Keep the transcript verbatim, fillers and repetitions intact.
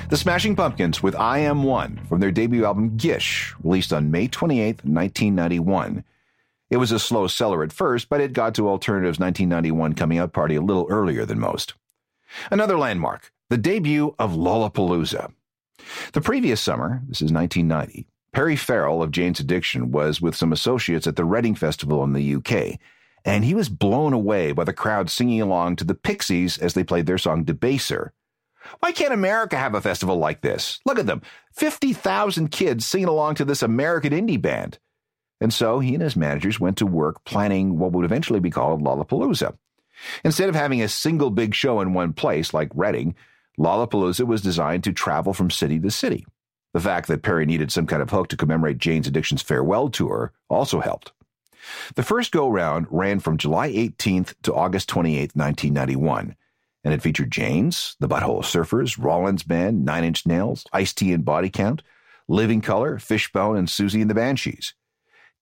The Smashing Pumpkins with I Am One from their debut album Gish, released on May twenty-eighth, nineteen ninety-one. It was a slow seller at first, but it got to Alternative's nineteen ninety-one coming out party a little earlier than most. Another landmark, the debut of Lollapalooza. The previous summer, this is nineteen ninety, Perry Farrell of Jane's Addiction was with some associates at the Reading Festival in the U K, and he was blown away by the crowd singing along to the Pixies as they played their song Debaser. Why can't America have a festival like this? Look at them, fifty thousand kids singing along to this American indie band. And so he and his managers went to work planning what would eventually be called Lollapalooza. Instead of having a single big show in one place like Reading, Lollapalooza was designed to travel from city to city. The fact that Perry needed some kind of hook to commemorate Jane's Addiction's farewell tour also helped. The first go-round ran from July eighteenth to August twenty-eighth, nineteen ninety-one, and it featured Jane's, the Butthole Surfers, Rollins Band, Nine Inch Nails, Ice-T and Body Count, Living Colour, Fishbone, and Susie and the Banshees.